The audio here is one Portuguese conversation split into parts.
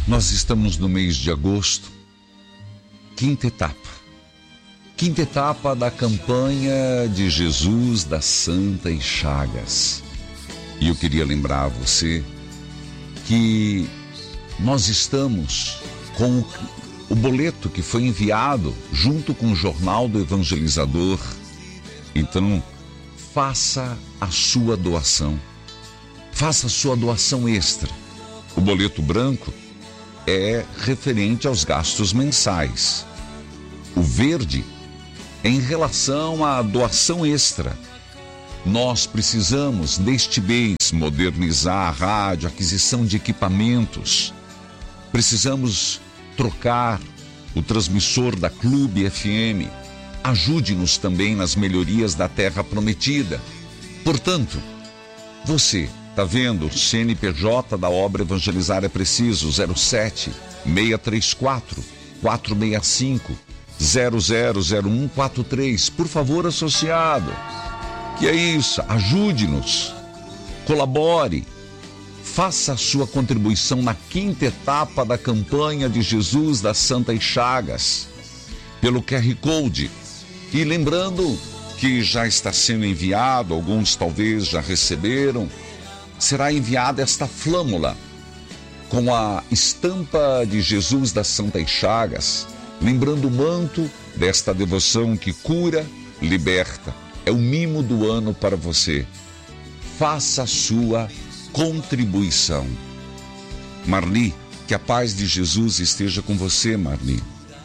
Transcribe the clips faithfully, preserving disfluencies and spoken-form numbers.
Nós estamos no mês de agosto, quinta etapa. Quinta etapa da campanha de Jesus das Santas Chagas. E eu queria lembrar a você que nós estamos com o boleto que foi enviado junto com o Jornal do Evangelizador. Então, faça a sua doação. Faça a sua doação extra. O boleto branco é referente aos gastos mensais. O verde é em relação à doação extra. Nós precisamos, neste mês, modernizar a rádio, aquisição de equipamentos. Precisamos trocar o transmissor da Clube F M. Ajude-nos também nas melhorias da Terra Prometida. Portanto, você está vendo o C N P J da obra Evangelizar é Preciso, zero sete, seis três quatro, quatro seis cinco, zero zero zero um quatro três. Por favor, associado. Que é isso? Ajude-nos. Colabore. Faça a sua contribuição na quinta etapa da campanha de Jesus das Santas Chagas, pelo Q R Code. E lembrando que já está sendo enviado, alguns talvez já receberam, será enviada esta flâmula com a estampa de Jesus das Santas Chagas, lembrando o manto desta devoção que cura, liberta. É o mimo do ano para você. Faça a sua contribuição. Marli, que a paz de Jesus esteja com você, Marli.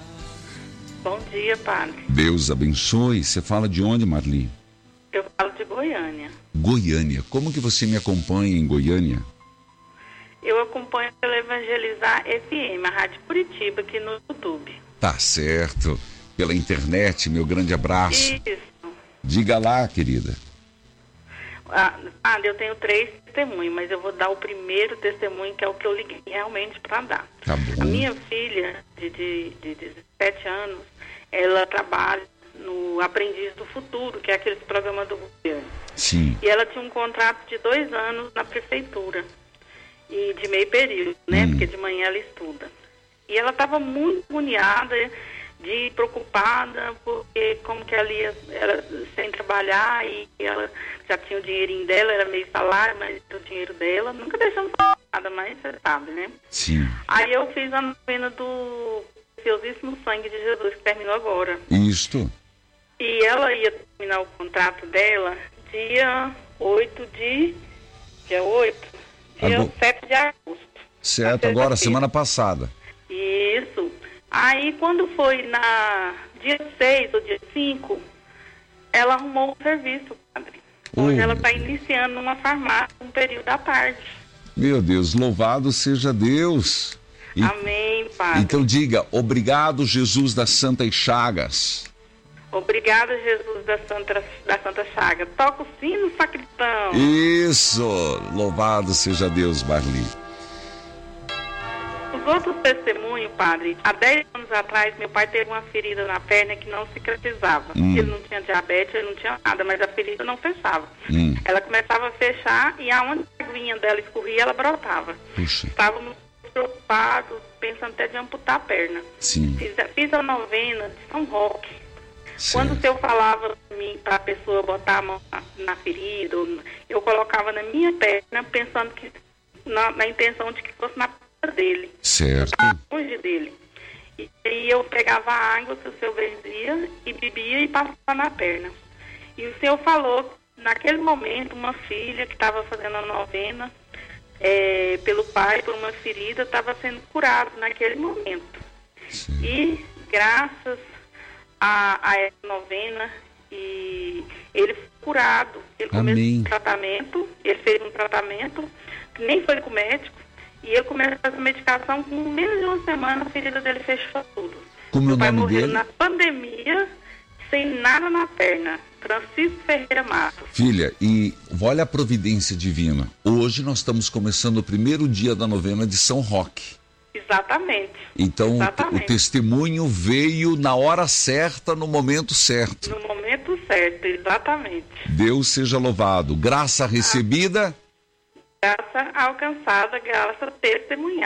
Bom dia, padre. Deus abençoe. Você fala de onde, Marli? Eu falo de Goiânia. Goiânia. Como que você me acompanha em Goiânia? Eu acompanho pelo Evangelizar F M, a Rádio Curitiba, aqui no YouTube. Tá certo. Pela internet, meu grande abraço. Isso. Diga lá, querida. Ah, padre, eu tenho três testemunhos, mas eu vou dar o primeiro testemunho, que é o que eu liguei realmente para dar. Tá bom. A minha filha, de, de, de dezessete anos, ela trabalha no Aprendiz do Futuro, que é aquele programa do governo. Sim. E ela tinha um contrato de dois anos na prefeitura, e de meio período, né? Hum. Porque de manhã ela estuda. E ela estava muito agoniada, de preocupada, porque como que ela ia ela, sem trabalhar, e ela já tinha o dinheirinho dela, era meio salário, mas o dinheiro dela, nunca deixamos falar nada, mas você sabe, né? Sim. Aí eu fiz a novena do Preciosíssimo Sangue de Jesus, que terminou agora. Isto. E ela ia terminar o contrato dela dia oito de... dia oito? Dia Agora... sete de agosto. Certo, agora, semana passada. Isso. Aí, quando foi na dia seis ou dia cinco, ela arrumou um serviço, padre. Hoje Oh, ela está iniciando numa farmácia, um período à tarde. Meu Deus, louvado seja Deus. E, Amém, padre. Então diga, obrigado, Jesus das Santas Chagas. Obrigada, Jesus da Santa, da Santa Chaga. Toca o sino, sacristão. Isso, louvado seja Deus, Marli. Os outros testemunhos, padre, há dez anos atrás, meu pai teve uma ferida na perna que não cicatrizava. Hum. Ele não tinha diabetes, ele não tinha nada, mas a ferida não fechava. Hum. Ela começava a fechar e aonde a aguinha dela escorria, ela brotava. Puxa. Estávamos preocupados, pensando até de amputar a perna. Sim. Fiz, a- fiz a novena de São Roque. Certo. Quando o senhor falava para mim, para a pessoa botar a mão na, na ferida, eu colocava na minha perna, pensando que, na, na intenção de que fosse na perna dele. Certo. Longe dele. E aí eu pegava a água que o senhor benzia e bebia e passava na perna. E o senhor falou, naquele momento, uma filha que estava fazendo a novena é, pelo pai, por uma ferida, estava sendo curada naquele momento. Sim. E graças a, a essa novena, e ele foi curado. Ele Amém. começou um tratamento, ele fez um tratamento, nem foi com o médico, e ele começou a fazer medicação, com menos de uma semana a ferida dele fechou tudo. Como é o Meu pai nome morreu dele? na pandemia, sem nada na perna. Francisco Ferreira Matos. Filha, e olha a providência divina. Hoje nós estamos começando o primeiro dia da novena de São Roque. Exatamente. Então, Exatamente. o testemunho veio na hora certa, no momento certo. No momento certo, exatamente. Deus seja louvado. Graça recebida. Graça alcançada, graça testemunhada.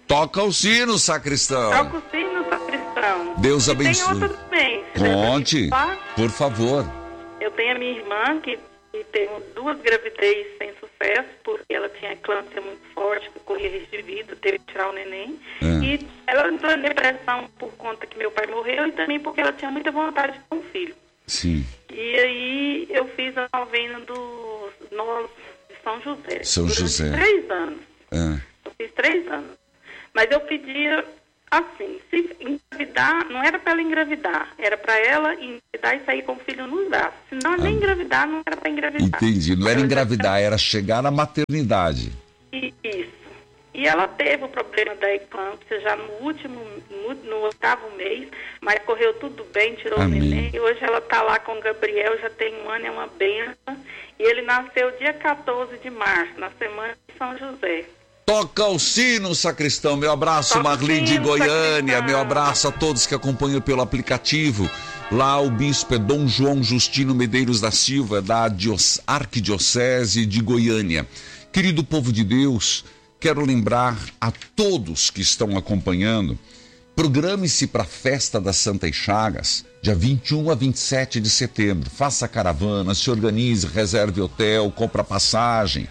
Toca o sino, sacristão. Toca o sino, sacristão. Deus e abençoe. Tem outra também. Conte, por favor. Eu tenho a minha irmã que, que teve duas gravidez sem sucesso, porque ela tinha eclâmpsia muito forte, que corria risco de vida, teve que tirar o neném. É. E ela entrou em depressão por conta que meu pai morreu e também porque ela tinha muita vontade de ter um filho. Sim. E aí eu fiz a novena do Nós de São José. São José. Três anos. É. Eu fiz três anos. Mas eu pedia assim, se engravidar, não era para ela engravidar, era para ela engravidar e sair com o filho nos braços. Senão ah. nem engravidar, não era para engravidar. Entendi, não era engravidar, era chegar na maternidade. Isso. E ela teve o problema da eclâmpsia já no último, no, no oitavo mês, mas correu tudo bem, tirou Amém. o neném. E hoje ela está lá com o Gabriel, já tem um ano, é uma benção. E ele nasceu dia quatorze de março, na semana de São José. Toca o sino, sacristão. Meu abraço, Toca Marli de Goiânia. Sacristão. Meu abraço a todos que acompanham pelo aplicativo. Lá o bispo é Dom João Justino Medeiros da Silva, da Dios... Arquidiocese de Goiânia. Querido povo de Deus, quero lembrar a todos que estão acompanhando, programe-se para a festa das Santas Chagas, dia vinte e um a vinte e sete de setembro. Faça caravana, se organize, reserve hotel, compra passagem.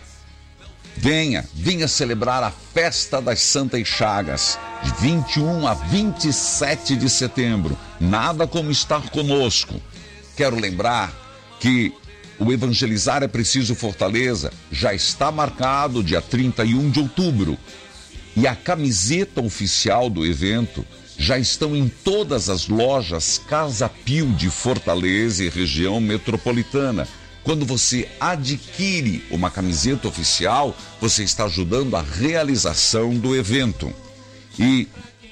Venha, venha celebrar a festa das Santas Chagas, de vinte e um a vinte e sete de setembro. Nada como estar conosco. Quero lembrar que o Evangelizar é Preciso Fortaleza já está marcado dia trinta e um de outubro. E a camiseta oficial do evento já estão em todas as lojas Casa Pio de Fortaleza e região metropolitana. Quando você adquire uma camiseta oficial, você está ajudando a realização do evento. E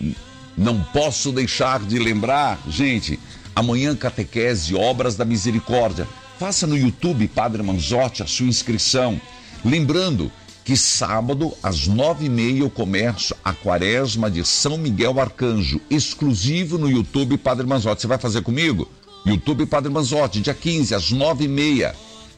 não posso deixar de lembrar, gente, amanhã catequese Obras da Misericórdia. Faça no YouTube, Padre Manzotti, a sua inscrição. Lembrando que sábado, às nove e meia, eu começo a Quaresma de São Miguel Arcanjo, exclusivo no YouTube, Padre Manzotti. Você vai fazer comigo? YouTube Padre Manzotti, dia quinze, às nove e meia.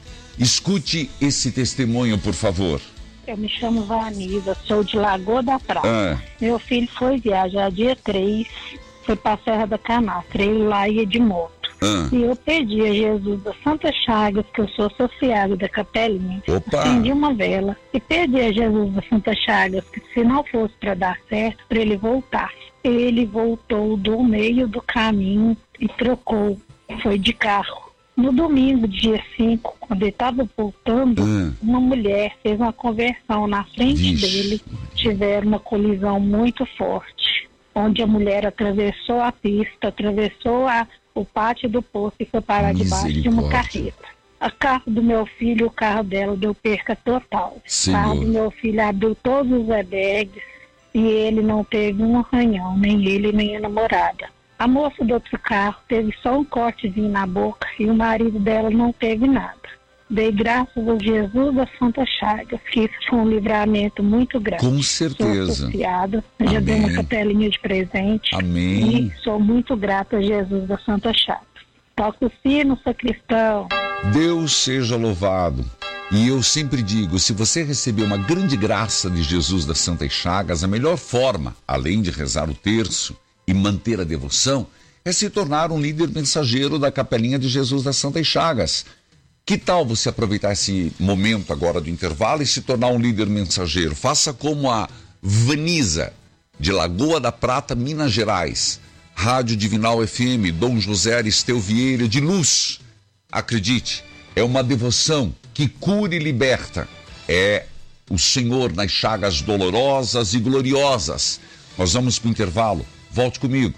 Escute esse testemunho, por favor. Eu me chamo Vanisa, sou de Lagoa da Prata. Ah. Meu filho foi viajar dia três, foi para a Serra da Canastra, ele lá ia de moto. Ah. E eu pedi a Jesus das Santas Chagas, que eu sou associado da Capelinha, acendi uma vela e pedi a Jesus das Santas Chagas que se não fosse para dar certo, para ele voltar. Ele voltou do meio do caminho e trocou, foi de carro. No domingo, dia cinco, quando ele estava voltando, hum. uma mulher fez uma conversão na frente Vixe. dele. Tiveram uma colisão muito forte, onde a mulher atravessou a pista, atravessou a, o pátio do posto e foi parar debaixo de uma carreta. O carro do meu filho, o carro dela deu perca total. O carro do meu filho abriu todos os airbags e ele não teve um arranhão, nem ele nem a namorada. A moça do outro carro teve só um cortezinho na boca e o marido dela não teve nada. Dei graças a Jesus das Santas Chagas, que isso foi um livramento muito grande. Com certeza. Sou associada, já dei uma capelinha de presente. Amém. E sou muito grata a Jesus das Santas Chagas. Toca o sino, sacristão. Deus seja louvado. E eu sempre digo, se você receber uma grande graça de Jesus das Santas Chagas, a melhor forma, além de rezar o terço e manter a devoção, é se tornar um líder mensageiro da Capelinha de Jesus das Santas Chagas. Que tal você aproveitar esse momento agora do intervalo e se tornar um líder mensageiro? Faça como a Vanisa, de Lagoa da Prata, Minas Gerais. Rádio Divinal F M, Dom José Aristeu Vieira de Luz. Acredite, é uma devoção que cura e liberta. É o Senhor nas chagas dolorosas e gloriosas. Nós vamos para o intervalo. Volte comigo.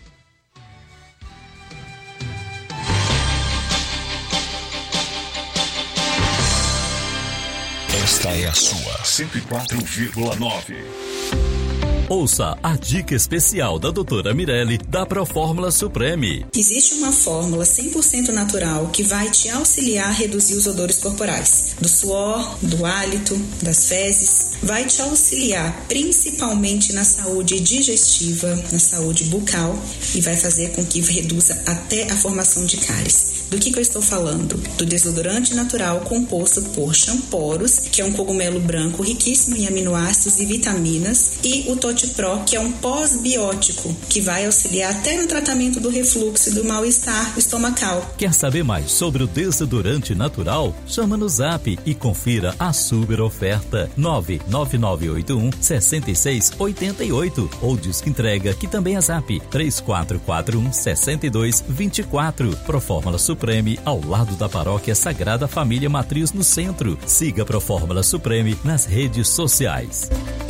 Esta é a sua cento e quatro vírgula nove. Ouça a dica especial da doutora Mirelle da Profórmula Supreme. Existe uma fórmula cem por cento natural que vai te auxiliar a reduzir os odores corporais. Do suor, do hálito, das fezes. Vai te auxiliar principalmente na saúde digestiva, na saúde bucal e vai fazer com que reduza até a formação de cáries. Do que, que eu estou falando? Do desodorante natural composto por Champoros, que é um cogumelo branco riquíssimo em aminoácidos e vitaminas, e o Toti Pro, que é um pós-biótico, que vai auxiliar até no tratamento do refluxo e do mal-estar estomacal. Quer saber mais sobre o desodorante natural? Chama no Zap e confira a super oferta nove nove nove oito um seis seis oito oito ou Disque Entrega, que também é Zap três quatro quatro um seis dois dois quatro. Profórmula Supreme, ao lado da Paróquia Sagrada Família Matriz no centro. Siga Profórmula Supreme nas redes sociais.